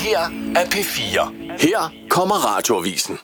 her er P4. Her kommer Radioavisen.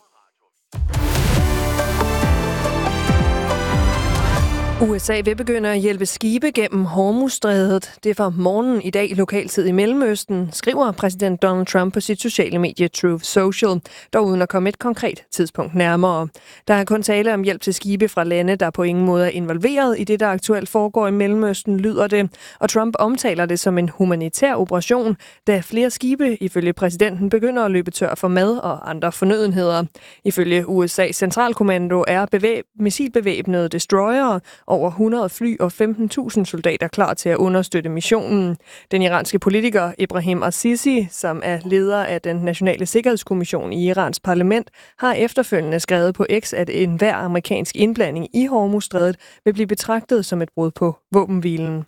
USA vil begynde at hjælpe skibe gennem Hormuzstrædet. Det er fra morgenen i dag lokaltid i Mellemøsten, skriver præsident Donald Trump på sit sociale medie Truth Social, dog uden at komme et konkret tidspunkt nærmere. Der er kun tale om hjælp til skibe fra lande, der på ingen måde er involveret i det, der aktuelt foregår i Mellemøsten, lyder det. Og Trump omtaler det som en humanitær operation, da flere skibe, ifølge præsidenten, begynder at løbe tør for mad og andre fornødenheder. Ifølge USA's centralkommando er missilbevæbnede destroyere, over 100 fly og 15.000 soldater klar til at understøtte missionen. Den iranske politiker Ebrahim Assisi, som er leder af den nationale sikkerhedskommission i Irans parlament, har efterfølgende skrevet på X, at enhver amerikansk indblanding i Hormuzstrædet vil blive betragtet som et brud på våbenhvilen.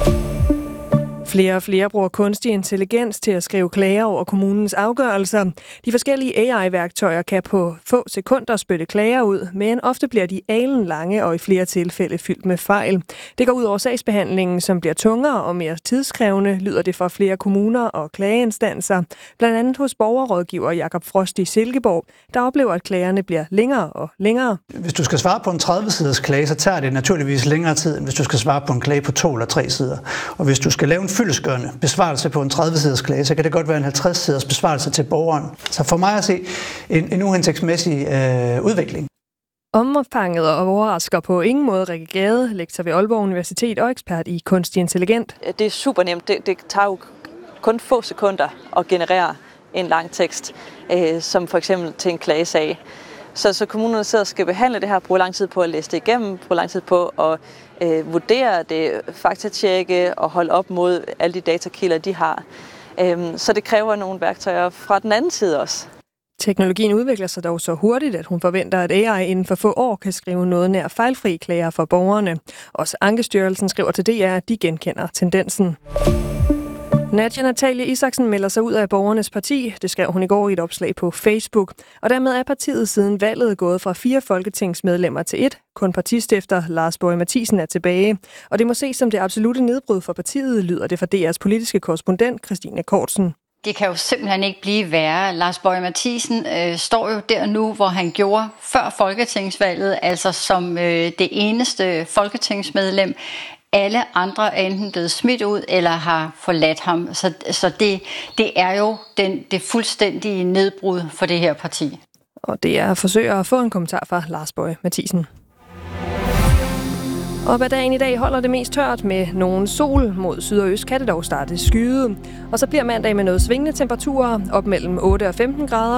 Flere og flere bruger kunstig intelligens til at skrive klager over kommunens afgørelser. De forskellige AI-værktøjer kan på få sekunder spytte klager ud, men ofte bliver de alenlange og i flere tilfælde fyldt med fejl. Det går ud over sagsbehandlingen, som bliver tungere og mere tidskrævende, lyder det fra flere kommuner og klageinstanser. Blandt andet hos borgerrådgiver Jakob Frost i Silkeborg, der oplever, at klagerne bliver længere og længere. Hvis du skal svare på en 30-siders klage, så tager det naturligvis længere tid, end hvis du skal svare på en klage på 2 eller 3 sider. Og hvis du skal lave en fyldestgørende besvarelse på en 30-siders klage, så kan det godt være en 50-siders besvarelse til borgeren. Så for mig at se en uhensigtsmæssig udvikling. Omfanget og overrasker på ingen måde Rikke Gade, lektor ved Aalborg Universitet og ekspert i kunstig intelligens. Det er super nemt. Det tager jo kun få sekunder at generere en lang tekst, som for eksempel til en klagesag. Så kommunerne sidder og skal behandle det her, bruger lang tid på at læse det igennem, bruger lang tid på at vurdere det, faktatjekke og holde op mod alle de datakilder, de har. Så det kræver nogle værktøjer fra den anden side også. Teknologien udvikler sig dog så hurtigt, at hun forventer, at AI inden for få år kan skrive noget nær fejlfri klager for borgerne. Også Ankestyrelsen skriver til DR, at de genkender tendensen. Nadja Natalie Isaksen melder sig ud af Borgernes Parti. Det skrev hun i går i et opslag på Facebook. Og dermed er partiet siden valget gået fra 4 folketingsmedlemmer til 1. Kun partistifter Lars Boje Mathiesen er tilbage. Og det må ses som det absolutte nedbrud for partiet, lyder det fra DR's politiske korrespondent Christine Kortsen. Det kan jo simpelthen ikke blive værre. Lars Boje Mathiesen står jo der nu, hvor han gjorde før folketingsvalget, altså som det eneste folketingsmedlem. Alle andre er enten blevet smidt ud eller har forladt ham. Så det er jo det fuldstændige nedbrud for det her parti. Og det er forsøger at få en kommentar fra Lars Boje Mathiesen. Op ad dagen i dag holder det mest tørt med nogen sol. Mod syd og øst kan det dog starte skyde. Og så bliver mandag med noget svingende temperaturer op mellem 8 og 15 grader.